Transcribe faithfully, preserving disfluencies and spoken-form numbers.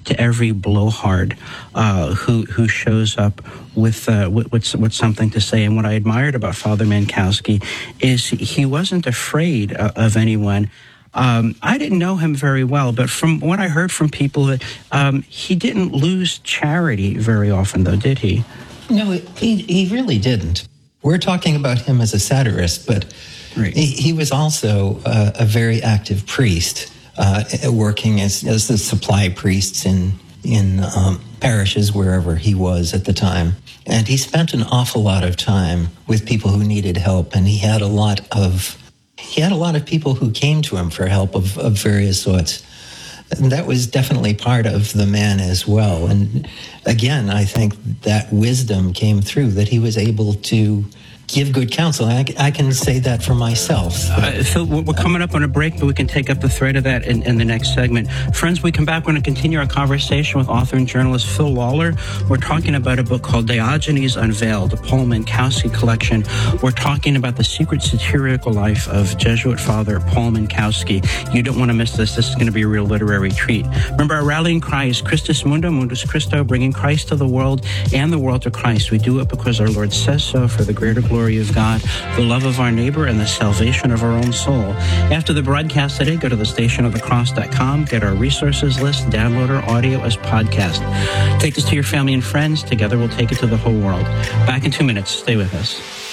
to every blowhard uh, who who shows up with, uh, with, with with something to say. And what I admired about Father Mankowski is he wasn't afraid uh, of anyone. Um, I didn't know him very well, but from what I heard from people, that um, he didn't lose charity very often, though, did he? No, he, he really didn't. We're talking about him as a satirist, but right. he, he was also uh, a very active priest, uh, working as, as the supply priests in, in um, parishes wherever he was at the time. And he spent an awful lot of time with people who needed help, and he had a lot of He had a lot of people who came to him for help of, of various sorts. And that was definitely part of the man as well. And again, I think that wisdom came through, that he was able to give good counsel. I, I can say that for myself. Uh, Phil, we're coming up on a break, but we can take up the thread of that in, in the next segment. Friends, we come back, we're going to continue our conversation with author and journalist Phil Lawler. We're talking about a book called Diogenes Unveiled, the Paul Mankowski collection. We're talking about the secret satirical life of Jesuit Father Paul Mankowski. You don't want to miss this. This is going to be a real literary treat. Remember, our rallying cry is Christus Mundo, Mundus Christo, bringing Christ to the world and the world to Christ. We do it because our Lord says so, for the greater glory of God, the love of our neighbor, and the salvation of our own soul. After the broadcast today, go to the station of the cross dot com, get our resources list, download our audio as podcast. Take this to your family and friends. Together we'll take it to the whole world. Back in two minutes. Stay with us.